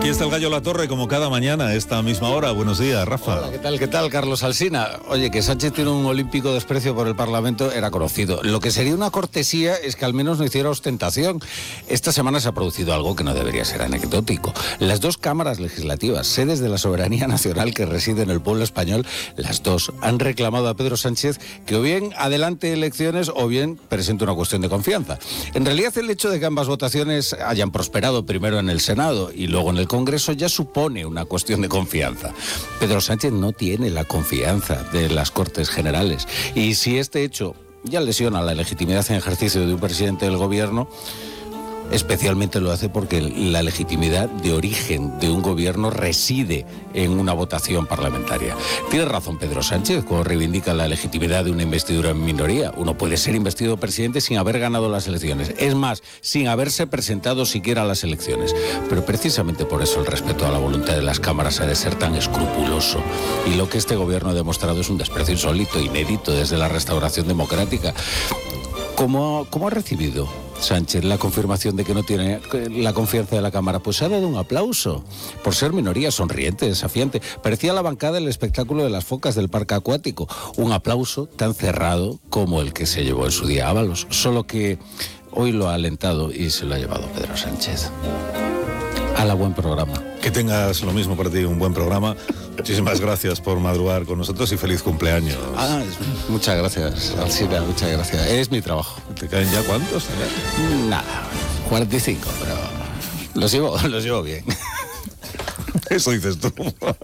Aquí está el Gallo Latorre, como cada mañana, a esta misma hora. Buenos días, Rafa. Hola, ¿qué tal, Carlos Alsina? Oye, que Sánchez tiene un olímpico desprecio por el Parlamento era conocido. Lo que sería una cortesía es que al menos no hiciera ostentación. Esta semana se ha producido algo que no debería ser anecdótico. Las dos cámaras legislativas, sedes de la soberanía nacional que reside en el pueblo español, las dos han reclamado a Pedro Sánchez que o bien adelante elecciones o bien presente una cuestión de confianza. En realidad, el hecho de que ambas votaciones hayan prosperado primero en el Senado y luego en el Congreso ya supone una cuestión de confianza. Pedro Sánchez no tiene la confianza de las Cortes Generales, y si este hecho ya lesiona la legitimidad en ejercicio de un presidente del gobierno, especialmente lo hace porque la legitimidad de origen de un gobierno reside en una votación parlamentaria. Tiene razón Pedro Sánchez cuando reivindica la legitimidad de una investidura en minoría. Uno puede ser investido presidente sin haber ganado las elecciones. Es más, sin haberse presentado siquiera a las elecciones. Pero precisamente por eso el respeto a la voluntad de las cámaras ha de ser tan escrupuloso. Y lo que este gobierno ha demostrado es un desprecio insólito, inédito desde la restauración democrática. ¿Cómo ha recibido Sánchez la confirmación de que no tiene la confianza de la Cámara? Pues ha dado un aplauso por ser minoría, sonriente, desafiante. Parecía la bancada del espectáculo de las focas del parque acuático. Un aplauso tan cerrado como el que se llevó en su día Ábalos, solo que hoy lo ha alentado y se lo ha llevado Pedro Sánchez. ¡Hala, buen programa! Que tengas lo mismo para ti, un buen programa. Muchísimas gracias por madrugar con nosotros y feliz cumpleaños. Muchas gracias, Alsina, muchas gracias. Es mi trabajo. ¿Te caen ya cuántos? Nada, 45, pero los llevo bien. Eso dices tú.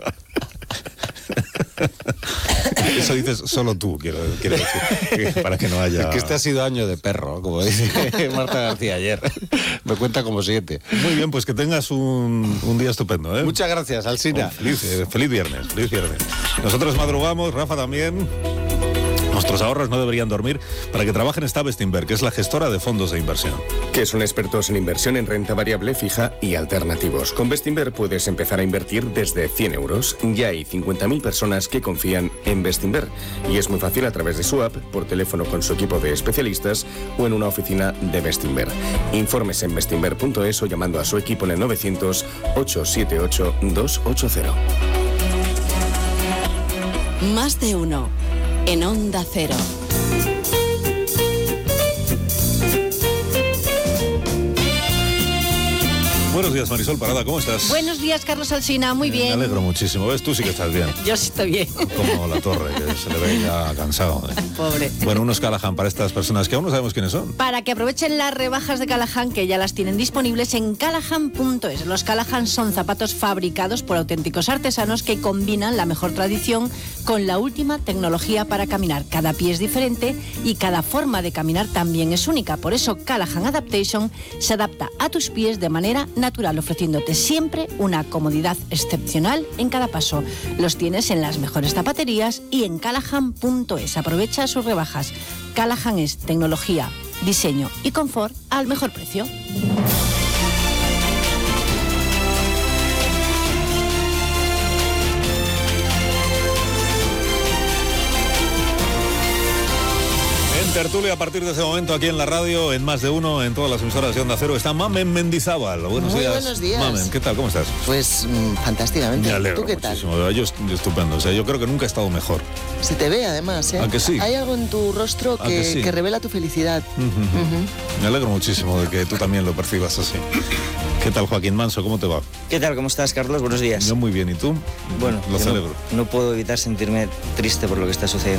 Eso dices solo tú, quiero decir, para que no haya... Que este ha sido año de perro, como dice Marta García ayer. Me cuenta como 7. Muy bien, pues que tengas un día estupendo, ¿eh? Muchas gracias, Alsina. Feliz viernes. Nosotros madrugamos, Rafa también. Nuestros ahorros no deberían dormir. Para que trabajen está Bestinver, que es la gestora de fondos de inversión. Que son expertos en inversión en renta variable, fija y alternativos. Con Bestinver puedes empezar a invertir desde 100 euros. Ya hay 50.000 personas que confían en Bestinver. Y es muy fácil a través de su app, por teléfono con su equipo de especialistas o en una oficina de Bestinver. Informes en bestinver.es o llamando a su equipo en el 900-878-280. Más de uno. En Onda Cero. Buenos días, Marisol Parada, ¿cómo estás? Buenos días, Carlos Alsina, muy bien. Me alegro muchísimo, ¿ves? Tú sí que estás bien. Yo sí estoy bien. Como Latorre, que se le ve ya cansado. Pobre. Bueno, unos Callahan para estas personas que aún no sabemos quiénes son. Para que aprovechen las rebajas de Callahan, que ya las tienen disponibles en Callahan.es. Los Callahan son zapatos fabricados por auténticos artesanos que combinan la mejor tradición con la última tecnología para caminar. Cada pie es diferente y cada forma de caminar también es única. Por eso Callahan Adaptation se adapta a tus pies de manera natural, ofreciéndote siempre una comodidad excepcional en cada paso. Los tienes en las mejores zapaterías y en Callahan.es. Aprovecha sus rebajas. Callahan es tecnología, diseño y confort al mejor precio. Tertulia a partir de ese momento aquí en la radio, en Más de Uno, en todas las emisoras de Onda Cero. Está Mamen Mendizábal. Buenos días. Buenos días. Mamen, ¿qué tal? ¿Cómo estás? Pues fantásticamente. Me alegro ¿Tú qué muchísimo. tal? Yo estupendo. O sea, yo creo que nunca he estado mejor. Se te ve además, ¿eh? ¿A que sí? Hay algo en tu rostro que revela tu felicidad. Me alegro muchísimo de que tú también lo percibas así. ¿Qué tal, Joaquín Manso? ¿Cómo te va? ¿Qué tal? ¿Cómo estás, Carlos? Buenos días. Yo muy bien. ¿Y tú? Bueno, lo celebro. No puedo evitar sentirme triste por lo que está sucediendo